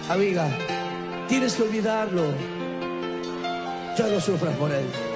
Amiga, tienes que olvidarlo. Ya no sufras por él.